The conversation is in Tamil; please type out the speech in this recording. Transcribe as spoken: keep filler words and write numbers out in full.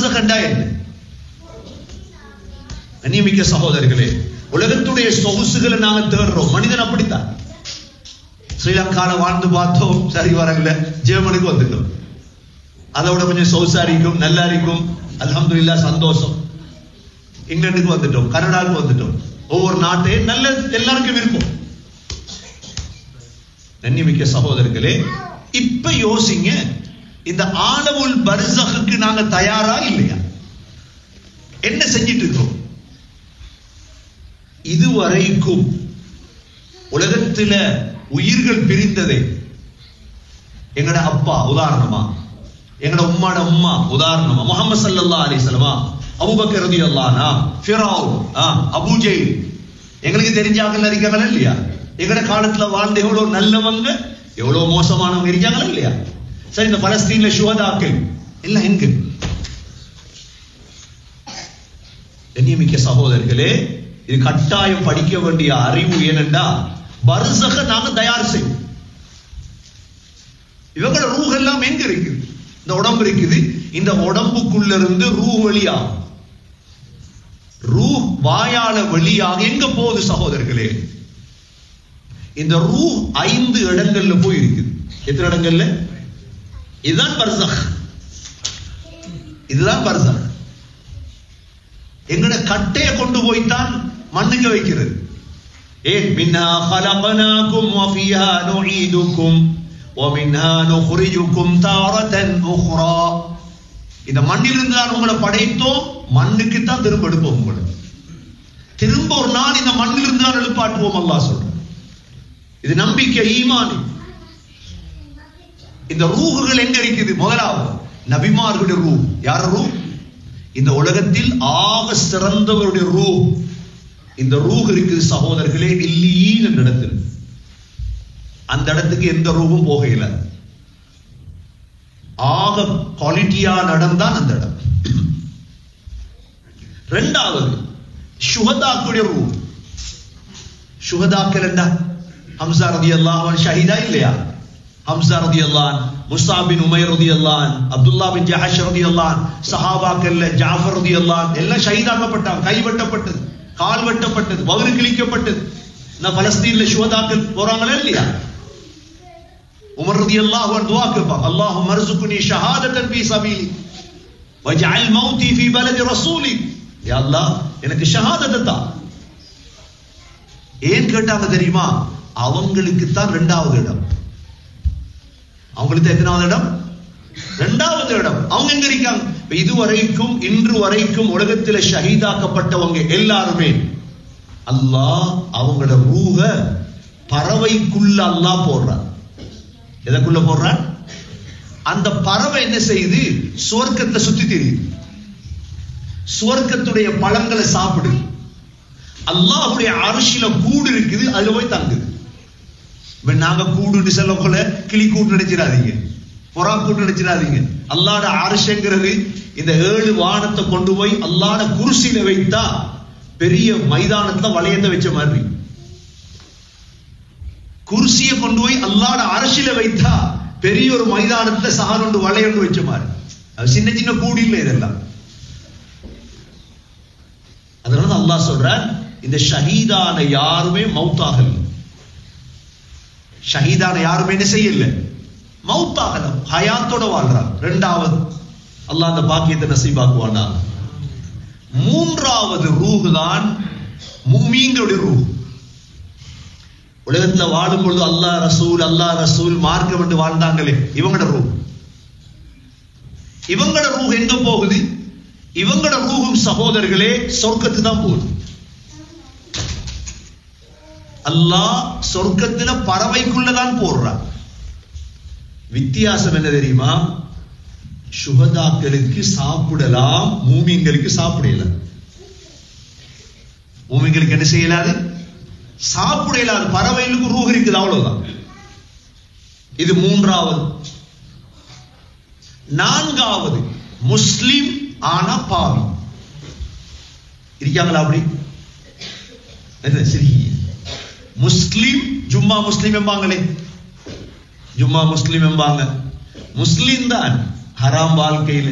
பர்சக் என்றா என்ன? அநியமிக்க சகோதரர்களே, உலகத்துடைய சொகுசுகளை நாங்க தேடுறோம். மனிதன் அப்படித்தான். ஸ்ரீலங்கால வாழ்ந்து பார்த்தோம், சரி வரல, ஜெர்மனுக்கு வந்துட்டோம். அதோட கொஞ்சம் சொகுசா இருக்கும், நல்லா இருக்கும், அல்ஹம்துலில்லாஹ் சந்தோஷம். இங்கிலாந்துக்கு வந்துட்டோம், கனடாவுக்கு வந்துட்டோம். ஒவ்வொரு நாட்டையும் நல்ல எல்லாருக்கும் விருப்பம். அநியமிக்க சகோதரர்களே, இப்ப யோசிங்க, இந்த ஆலமுல் பர்ஸஹுக்கு நாங்க தயாரா இல்லையா? என்ன செஞ்சிட்டு இருக்கோம்? இதுவரைக்கும் உலகத்துல உயிர்கள் பிரிந்ததே, எங்கட அப்பா உதாரணமா, எங்கட உம்மாட உம்மா உதாரணமா, முஹம்மது ஸல்லல்லாஹு அலைஹி வஸல்லம், அபூபக்கர் ரலியல்லாஹு அன்ஹு, ஃபிரௌன், அபூ ஜஹல், எங்களுக்கு தெரிஞ்சாங்க இருக்காங்களா இல்லையா? எங்கட காலத்துல வாழ்ந்த எவ்வளவு நல்லவங்க, எவ்வளவு மோசமானவங்க இருக்காங்களா இல்லையா? சரி, இந்த பலஸ்தீன்ல ஷுஹதாக்கள் எல்லாம் எங்க? கண்ணியமிக்க சகோதரர்களே, இது கட்டாயம் படிக்க வேண்டிய அறிவு. ஏனென்றா பர்ஸக நாங்க தயார் செய்வோம். இவங்களோட ரூஹ் எல்லாம் எங்க இருக்குது? இந்த உடம்பு இருக்குது. இந்த உடம்புக்குள்ள இருந்து ரூஹ் வெளியாகும். ரூஹ் வாயால வெளியாக எங்க போகுது சகோதரர்களே? இந்த ரூஹ் ஐந்து இடங்கள்ல போய் இருக்குது. எத்தனை இடங்கள்ல? இதுதான் பர்ஸக். இதுதான் பர்ஸக். எங்கட கட்டைய கொண்டு போய்தான் மண்ணுக்கு வைக்கிறது. ஏன் மின்னா خلقناكم وفيها نعيدكم ومنها نخرجكم تارة أخرى. இந்த மண்ணிலிருந்து தான் உங்களை படைத்தோம், மண்ணுக்கு தான் திரும்ப எடுப்போம். உங்களை திரும்ப ஒரு நாள் இந்த மண்ணிலிருந்து தான் எழுப்பாட்டுவோம். அல்லாஹ் சொல்ற இது நம்பிக்கை, ஈமான். இந்த ரூஹுகள் எங்க இருக்குது? முதலாவது நபிமார்களுடைய ரூஹ். யார் ரூஹ்? இந்த உலகத்தில் ஆக சிறந்தவருடைய ரூஹ். இந்த ரூஹ் இருக்குது சகோதரர்களே, இல்லீன் என்ற இடத்தில். அந்த இடத்துக்கு எந்த ரூஹும் போகையில. ஆக குவாலிட்டியா நடந்தான் அந்த இடம். இரண்டாவது ஷுஹதாக்களுடைய ரூஹ். ஷுஹதாக்கள் என்ன? ஹம்சா ரலியல்லாஹு அன்ஹு ஷஹீதா இல்லையா? ஹம்சா ரலியல்லாஹு அன்ஹு, முஸாப் பின் உமைர் ரலியல்லாஹு அன்ஹு, அப்துல்லா பின் ஜஹஷ் ரலியல்லாஹு அன்ஹு, சஹாபாக்கள்ல ஜாஃபர் ரலியல்லாஹு அன்ஹு எல்லாம் ஷஹீதாக்கப்பட்டாங்க. கை வெட்டப்பட்டது, கால் வெட்டப்பட்டது, வயிறு கிழிக்கப்பட்டது. நான் பலஸ்தீன்ல ஷுஹதாக்கள் போறாங்களா இல்லையா? உமர் ரலியல்லாஹு அன்ஹு துஆ கேட்பாங்க, அல்லாஹும்ம அர்ஸுக்னி ஷஹாதத்தன் ஃபீ ஸபீலி வஜ்அல் மௌதி ஃபீ பலதி ரசூலி. யா அல்லாஹ், எனக்கு ஷஹாதத் தா. ஏன் கேட்டாங்க தெரியுமா? அவங்களுக்கு தான் இரண்டாவது இடம். அவங்களுக்கு எத்தனாவது இடம்? இரண்டாவது இடம். அவங்க எங்க இருக்காங்க? இதுவரைக்கும் இன்று வரைக்கும் உலகத்தில் ஷஹீதாக்கப்பட்டவங்க எல்லாருமே அல்லாஹ் அவங்களோட ரூஹ பறவைக்குள்ள அல்லாஹ் போடுறான். எதற்குள்ள போடுறான்? அந்த பறவை என்ன செய்யுது? சுவர்க்கத்தை சுத்தி தெரியுது. சுவர்க்கத்துடைய பழங்களை சாப்பிடுது. அல்லாஹ்வுடைய அர்ஷில கூடு இருக்குது, அதுல போய் தங்குது. நாங்க கூடு சொல்ல போல கிளி கூட்டு நினைச்சிடாதீங்க, புறா கூட்டு நினைச்சிடாதீங்க. அல்லாஹ்வுடைய அர்ஷ்ங்கிறது இந்த ஏழு வானத்தை கொண்டு போய் அல்லாஹ்வுடைய குர்சியில வைத்தா பெரிய மைதானத்துல வளையத்தை வச்ச மாதிரி. குர்சியை கொண்டு போய் அல்லாஹ்வுடைய அர்ஷில வைத்தா பெரிய ஒரு மைதானத்துல சாரொண்டு வளையொண்டு வச்ச மாதிரி. சின்ன சின்ன கூடு இல்லை இதெல்லாம். அதனால அல்லாஹ் சொல்றான், இந்த ஷஹீதான யாருமே மௌத்தாகல. ஷஹீதான யாருமே என்ன செய்யல, மௌத்தாகல, ஹயாத்தோட வாழ்றான். இரண்டாவது அல்லாஹ் அந்த பாக்கியத்தை நசீபாக்குவானா. மூன்றாவது ரூஹ் தான் முஃமின்களுடைய ரூஹ். உலகத்துல வாழும் பொழுது அல்லாஹ் ரசூல் அல்லாஹ் ரசூல் மார்க்கம் என்று வாழ்ந்தாங்களே, இவங்களோட ரூஹ். இவங்களோட ரூஹ் எங்க போகுது? இவங்களோட ரூஹும் சகோதரர்களே சொர்க்கத்து தான் போகுது. அல்லாஹ் சொர்க்கத்துல பறவைக்குள்ளதான் போடுறான். வித்தியாசம் என்ன தெரியுமா? சுஹதாக்களுக்கு சாப்பிடலாம், மூமின்களுக்கு சாப்பிடல. மூமின்களுக்கு என்ன செய்யலாது? சாப்பிடலாது. பறவைகளுக்கு ரூஹ் இருக்குது, அவ்வளவுதான். இது மூன்றாவது. நான்காவது முஸ்லிம் ஆனா பாவி இருக்காங்களா? அப்படி என்ன சரி, முஸ்லிம் ஜும்மா முஸ்லிம் என்பாங்களே, ஜும்மா முஸ்லிம் என்பாங்க. முஸ்லிம் தான் ஹராம் வாழ்க்கையில்